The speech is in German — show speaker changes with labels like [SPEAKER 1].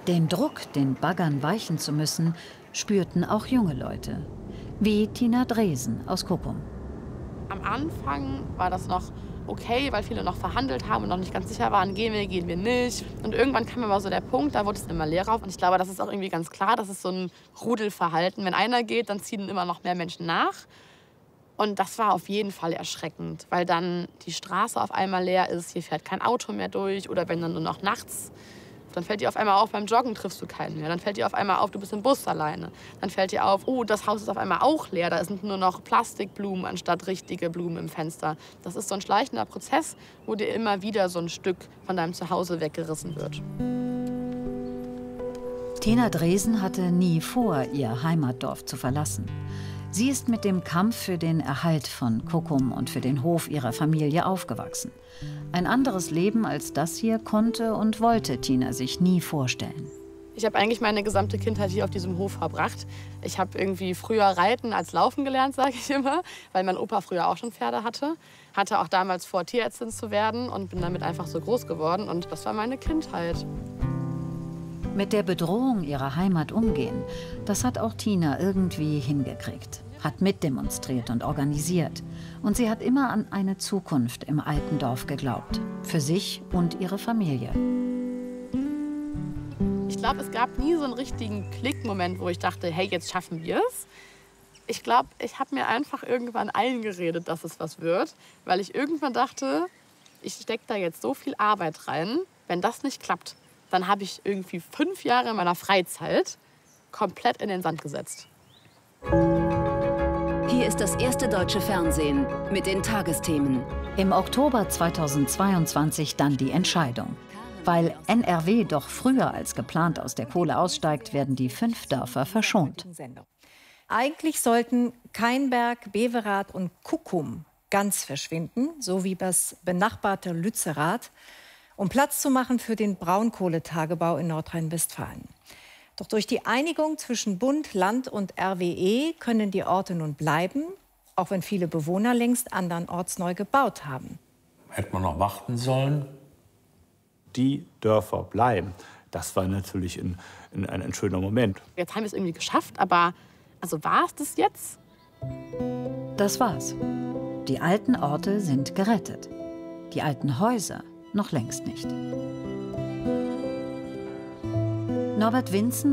[SPEAKER 1] Den Druck, den Baggern weichen zu müssen, spürten auch junge Leute. Wie Tina Dresen aus Kuppum.
[SPEAKER 2] Am Anfang war das noch okay, weil viele noch verhandelt haben und noch nicht ganz sicher waren, gehen wir nicht. Und irgendwann kam aber so der Punkt, da wurde es immer leerer. Und ich glaube, das ist auch irgendwie ganz klar, das ist so ein Rudelverhalten. Wenn einer geht, dann ziehen immer noch mehr Menschen nach. Und das war auf jeden Fall erschreckend, weil dann die Straße auf einmal leer ist, hier fährt kein Auto mehr durch. Oder wenn dann nur noch nachts, dann fällt dir auf einmal auf, beim Joggen triffst du keinen mehr. Dann fällt dir auf einmal auf, du bist im Bus alleine. Dann fällt dir auf, oh, das Haus ist auf einmal auch leer. Da sind nur noch Plastikblumen anstatt richtige Blumen im Fenster. Das ist so ein schleichender Prozess, wo dir immer wieder so ein Stück von deinem Zuhause weggerissen wird.
[SPEAKER 1] Tina Dresen hatte nie vor, ihr Heimatdorf zu verlassen. Sie ist mit dem Kampf für den Erhalt von Kuppum und für den Hof ihrer Familie aufgewachsen. Ein anderes Leben als das hier konnte und wollte Tina sich nie vorstellen.
[SPEAKER 2] Ich habe eigentlich meine gesamte Kindheit hier auf diesem Hof verbracht. Ich habe irgendwie früher Reiten als Laufen gelernt, sage ich immer, weil mein Opa früher auch schon Pferde hatte. Hatte auch damals vor, Tierärztin zu werden und bin damit einfach so groß geworden. Und das war meine Kindheit.
[SPEAKER 1] Mit der Bedrohung ihrer Heimat umgehen, das hat auch Tina irgendwie hingekriegt. Hat mitdemonstriert und organisiert. Und sie hat immer an eine Zukunft im alten Dorf geglaubt. Für sich und ihre Familie.
[SPEAKER 2] Ich glaube, es gab nie so einen richtigen Klickmoment, wo ich dachte, hey, jetzt schaffen wir es. Ich glaube, ich habe mir einfach irgendwann eingeredet, dass es was wird. Weil ich irgendwann dachte, ich stecke da jetzt so viel Arbeit rein. Wenn das nicht klappt, dann habe ich irgendwie 5 Jahre meiner Freizeit komplett in den Sand gesetzt.
[SPEAKER 3] Hier ist das erste deutsche Fernsehen mit den Tagesthemen.
[SPEAKER 1] Im Oktober 2022 dann die Entscheidung. Weil NRW doch früher als geplant aus der Kohle aussteigt, werden die 5 Dörfer verschont.
[SPEAKER 4] Eigentlich sollten Kainberg, Beverath und Kuppum ganz verschwinden, so wie das benachbarte Lützerath, um Platz zu machen für den Braunkohletagebau in Nordrhein-Westfalen. Doch durch die Einigung zwischen Bund, Land und RWE können die Orte nun bleiben, auch wenn viele Bewohner längst andernorts neu gebaut haben.
[SPEAKER 5] Hätte man noch warten sollen?
[SPEAKER 6] Die Dörfer bleiben. Das war natürlich ein schöner Moment.
[SPEAKER 2] Jetzt haben wir es irgendwie geschafft, aber also war es das jetzt?
[SPEAKER 1] Das war's. Die alten Orte sind gerettet. Die alten Häuser noch längst nicht. Norbert Vinzen